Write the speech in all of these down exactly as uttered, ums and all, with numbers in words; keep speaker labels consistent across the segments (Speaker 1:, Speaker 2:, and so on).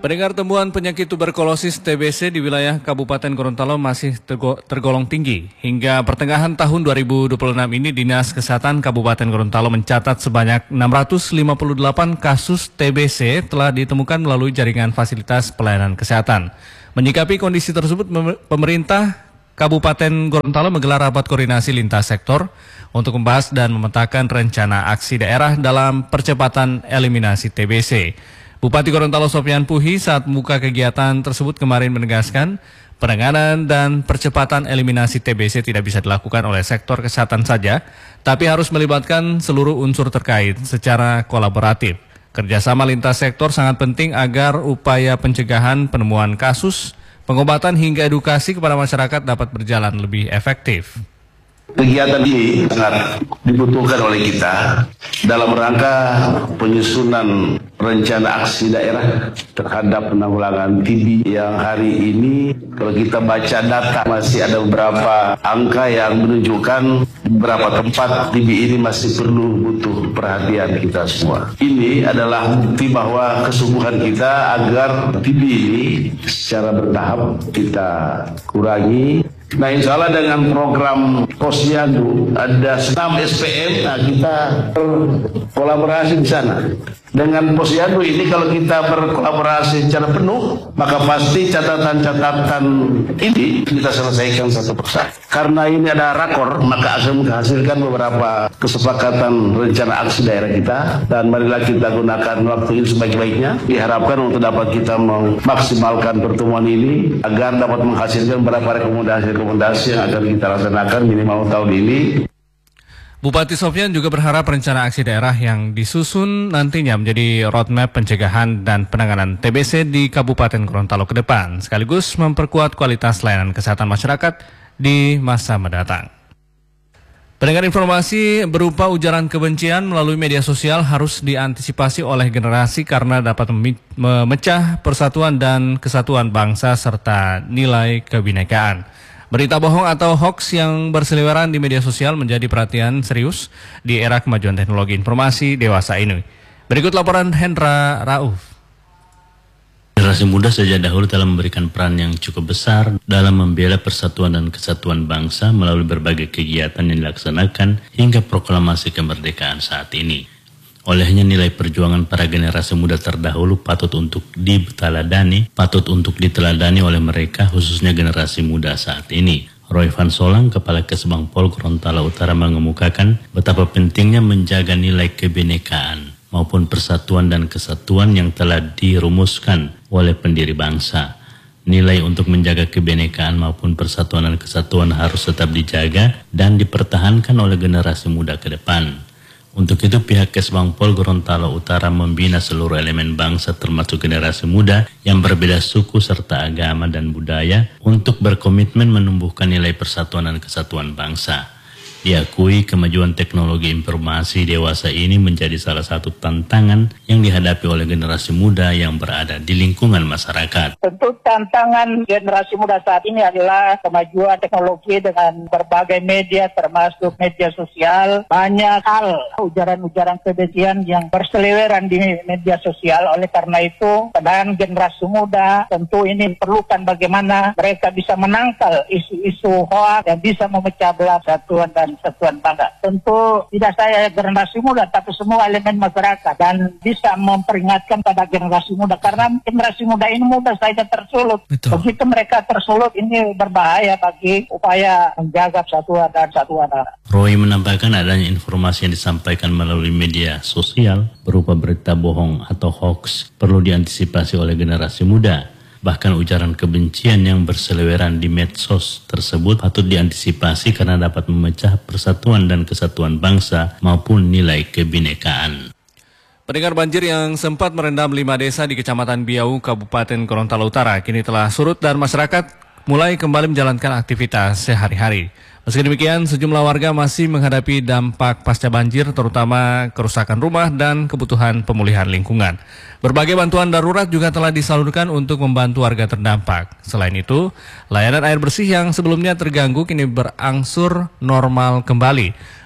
Speaker 1: Pendengar, temuan penyakit tuberkulosis T B C di wilayah Kabupaten Gorontalo masih tergolong tinggi. Hingga pertengahan tahun dua ribu dua puluh enam ini, Dinas Kesehatan Kabupaten Gorontalo mencatat sebanyak enam ratus lima puluh delapan kasus T B C telah ditemukan melalui jaringan fasilitas pelayanan kesehatan. Menyikapi kondisi tersebut, pemerintah Kabupaten Gorontalo menggelar rapat koordinasi lintas sektor untuk membahas dan memetakan rencana aksi daerah dalam percepatan eliminasi T B C. Bupati Gorontalo Sofyan Puhi saat membuka kegiatan tersebut kemarin menegaskan penanganan dan percepatan eliminasi T B C tidak bisa dilakukan oleh sektor kesehatan saja, tapi harus melibatkan seluruh unsur terkait secara kolaboratif. Kerjasama lintas sektor sangat penting agar upaya pencegahan, penemuan kasus, pengobatan hingga edukasi kepada masyarakat dapat berjalan lebih efektif.
Speaker 2: Kegiatan ini sangat dibutuhkan oleh kita dalam rangka penyusunan rencana aksi daerah terhadap penanggulangan T B yang hari ini kalau kita baca data masih ada beberapa angka yang menunjukkan beberapa tempat T B ini masih perlu butuh perhatian kita semua. Ini adalah bukti bahwa kesungguhan kita agar T B ini secara bertahap kita kurangi. Nah, insya Allah dengan program Posyandu ada enam S P M, nah kita berkolaborasi di sana. Dengan Posyandu ini kalau kita berkolaborasi secara penuh, maka pasti catatan-catatan ini kita selesaikan satu persatu. Karena ini ada rakor, maka akan menghasilkan beberapa kesepakatan rencana aksi daerah kita, dan marilah kita gunakan waktu ini sebaik-baiknya. Diharapkan untuk dapat kita memaksimalkan pertemuan ini agar dapat menghasilkan beberapa rekomendasi-rekomendasi yang akan kita laksanakan minimal tahun ini.
Speaker 1: Bupati Sofyan juga berharap rencana aksi daerah yang disusun nantinya menjadi roadmap pencegahan dan penanganan T B C di Kabupaten Gorontalo ke depan, sekaligus memperkuat kualitas layanan kesehatan masyarakat di masa mendatang. Pendengar, informasi berupa ujaran kebencian melalui media sosial harus diantisipasi oleh generasi karena dapat memecah persatuan dan kesatuan bangsa serta nilai kebinekaan. Berita bohong atau hoax yang berseliweran di media sosial menjadi perhatian serius di era kemajuan teknologi informasi dewasa ini. Berikut laporan Hendra Rauf.
Speaker 3: Generasi muda sejak dahulu telah memberikan peran yang cukup besar dalam membela persatuan dan kesatuan bangsa melalui berbagai kegiatan yang dilaksanakan hingga proklamasi kemerdekaan saat ini. Olehnya nilai perjuangan para generasi muda terdahulu patut untuk diteladani, patut untuk diteladani oleh mereka, khususnya generasi muda saat ini. Roy Van Solang, Kepala Kesbang Pol Gorontalo Utara, mengemukakan betapa pentingnya menjaga nilai kebinekaan maupun persatuan dan kesatuan yang telah dirumuskan oleh pendiri bangsa. Nilai untuk menjaga kebinekaan maupun persatuan dan kesatuan harus tetap dijaga dan dipertahankan oleh generasi muda ke depan. Untuk itu, pihak Kesbang Pol Gorontalo Utara membina seluruh elemen bangsa termasuk generasi muda yang berbeda suku serta agama dan budaya untuk berkomitmen menumbuhkan nilai persatuan dan kesatuan bangsa. Diakui kemajuan teknologi informasi dewasa ini menjadi salah satu tantangan yang dihadapi oleh generasi muda yang berada di lingkungan masyarakat.
Speaker 4: Tentu tantangan generasi muda saat ini adalah kemajuan teknologi dengan berbagai media termasuk media sosial. Banyak hal ujaran-ujaran kebencian yang berseliweran di media sosial. Oleh karena itu, peran generasi muda tentu ini perlukan bagaimana mereka bisa menangkal isu-isu hoaks dan bisa memecah belah persatuan dan kesatuan bangsa. Tentu tidak saya generasi muda, tapi semua elemen masyarakat, dan bisa memperingatkan pada generasi muda karena generasi muda ini mudah saja tersulut. Betul. Begitu mereka tersulut, ini berbahaya bagi upaya menjaga persatuan dan kesatuan.
Speaker 3: Roy menambahkan adanya informasi yang disampaikan melalui media sosial berupa berita bohong atau hoax perlu diantisipasi oleh generasi muda. Bahkan ujaran kebencian yang berseliweran di medsos tersebut patut diantisipasi karena dapat memecah persatuan dan kesatuan bangsa maupun nilai kebinekaan.
Speaker 1: Pendengar, banjir yang sempat merendam lima desa di Kecamatan Biau, Kabupaten Gorontalo Utara kini telah surut dan masyarakat mulai kembali menjalankan aktivitas sehari-hari. Meski demikian, sejumlah warga masih menghadapi dampak pasca banjir, terutama kerusakan rumah dan kebutuhan pemulihan lingkungan. Berbagai bantuan darurat juga telah disalurkan untuk membantu warga terdampak. Selain itu, layanan air bersih yang sebelumnya terganggu kini berangsur normal kembali.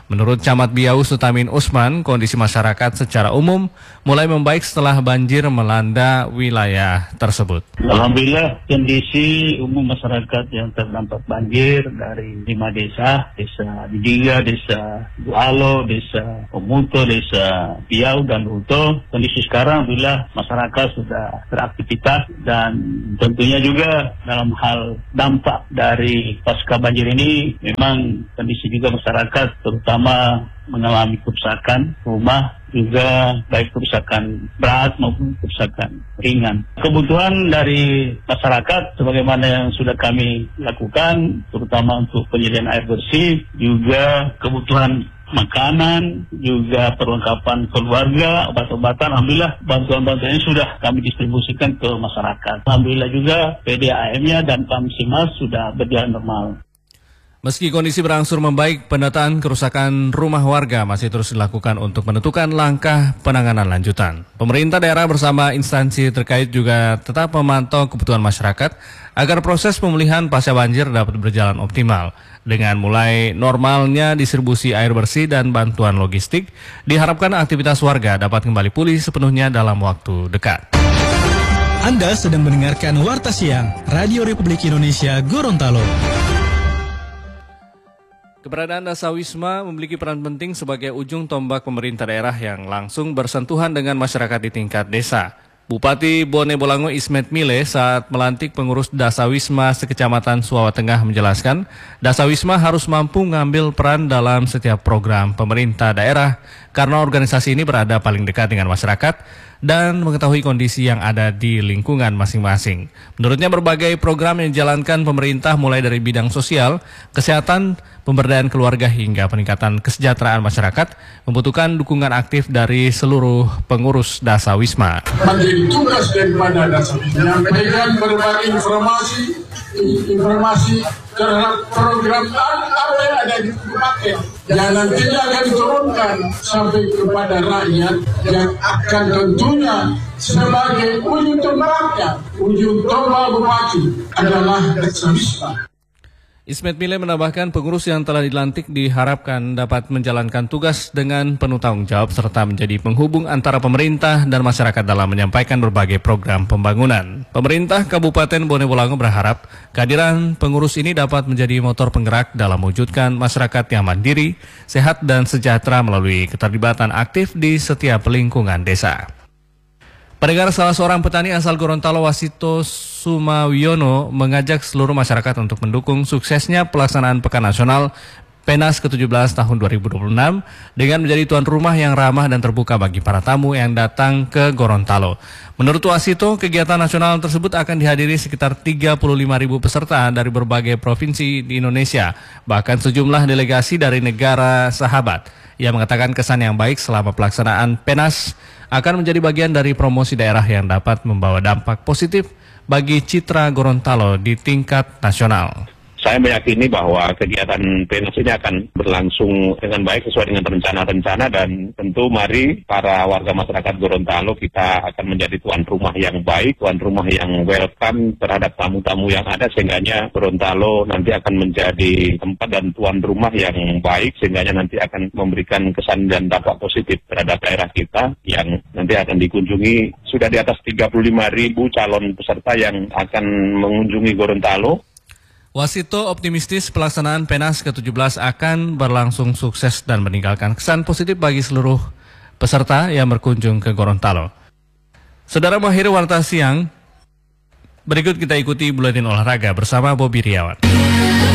Speaker 1: Menurut Camat Biau Sutamin Usman, kondisi masyarakat secara umum mulai membaik setelah banjir melanda wilayah tersebut.
Speaker 5: Alhamdulillah kondisi umum masyarakat yang terdampak banjir dari lima desa, desa Didiga, desa Dualo, desa Omuto, desa Biau dan Uto, kondisi sekarang alhamdulillah masyarakat sudah beraktivitas dan tentunya juga dalam hal dampak dari pasca banjir ini memang kondisi juga masyarakat terutama mengalami kerusakan rumah, juga baik kerusakan berat maupun kerusakan ringan. Kebutuhan dari masyarakat sebagaimana yang sudah kami lakukan, terutama untuk penyediaan air bersih, juga kebutuhan makanan, juga perlengkapan keluarga, obat-obatan, alhamdulillah bantuan-bantuan ini sudah kami distribusikan ke masyarakat. Alhamdulillah juga P D A M-nya dan Pamsimas sudah berjalan normal.
Speaker 1: Meski kondisi berangsur membaik, pendataan kerusakan rumah warga masih terus dilakukan untuk menentukan langkah penanganan lanjutan. Pemerintah daerah bersama instansi terkait juga tetap memantau kebutuhan masyarakat agar proses pemulihan pasca banjir dapat berjalan optimal. Dengan mulai normalnya distribusi air bersih dan bantuan logistik, diharapkan aktivitas warga dapat kembali pulih sepenuhnya dalam waktu dekat.
Speaker 6: Anda sedang mendengarkan Warta Siang, Radio Republik Indonesia Gorontalo.
Speaker 1: Keberadaan Dasawisma memiliki peran penting sebagai ujung tombak pemerintah daerah yang langsung bersentuhan dengan masyarakat di tingkat desa. Bupati Bone Bolango Ismet Mile saat melantik pengurus Dasawisma sekecamatan Suawa Tengah menjelaskan, Dasawisma harus mampu mengambil peran dalam setiap program pemerintah daerah karena organisasi ini berada paling dekat dengan masyarakat dan mengetahui kondisi yang ada di lingkungan masing-masing. Menurutnya berbagai program yang dijalankan pemerintah mulai dari bidang sosial, kesehatan, pemberdayaan keluarga hingga peningkatan kesejahteraan masyarakat membutuhkan dukungan aktif dari seluruh pengurus Dasawisma.
Speaker 7: Menjadi tugas daripada Dasawisma menyampaikan berbagai informasi, informasi terhadap program apa yang ada di kabupaten yang nantinya akan diturunkan sampai kepada rakyat yang akan tentunya sebagai ujung tombaknya, ujung tombak bupati adalah Dasawisma.
Speaker 1: Ismet Mile menambahkan pengurus yang telah dilantik diharapkan dapat menjalankan tugas dengan penuh tanggung jawab serta menjadi penghubung antara pemerintah dan masyarakat dalam menyampaikan berbagai program pembangunan. Pemerintah Kabupaten Bone Bolango berharap kehadiran pengurus ini dapat menjadi motor penggerak dalam mewujudkan masyarakat yang mandiri, sehat dan sejahtera melalui keterlibatan aktif di setiap lingkungan desa. Pendengar, salah seorang petani asal Gorontalo, Wasito Sumawiono, mengajak seluruh masyarakat untuk mendukung suksesnya pelaksanaan Pekan Nasional Penas ke tujuh belas tahun dua ribu dua puluh enam dengan menjadi tuan rumah yang ramah dan terbuka bagi para tamu yang datang ke Gorontalo. Menurut Wasito, kegiatan nasional tersebut akan dihadiri sekitar tiga puluh lima ribu peserta dari berbagai provinsi di Indonesia, bahkan sejumlah delegasi dari negara sahabat. Ia mengatakan kesan yang baik selama pelaksanaan Penas akan menjadi bagian dari promosi daerah yang dapat membawa dampak positif bagi citra Gorontalo di tingkat nasional.
Speaker 8: Saya meyakini bahwa kegiatan Penas ini akan berlangsung dengan baik sesuai dengan rencana-rencana dan tentu mari para warga masyarakat Gorontalo kita akan menjadi tuan rumah yang baik, tuan rumah yang welcome terhadap tamu-tamu yang ada sehingganya Gorontalo nanti akan menjadi tempat dan tuan rumah yang baik sehingganya nanti akan memberikan kesan dan dampak positif terhadap daerah kita yang nanti akan dikunjungi. Sudah di atas tiga puluh lima ribu calon peserta yang akan mengunjungi Gorontalo.
Speaker 1: Wasito optimistis pelaksanaan Penas ke tujuh belas akan berlangsung sukses dan meninggalkan kesan positif bagi seluruh peserta yang berkunjung ke Gorontalo. Saudara, mengakhiri Warta Siang, berikut kita ikuti Buletin Olahraga bersama Bobby Riawan.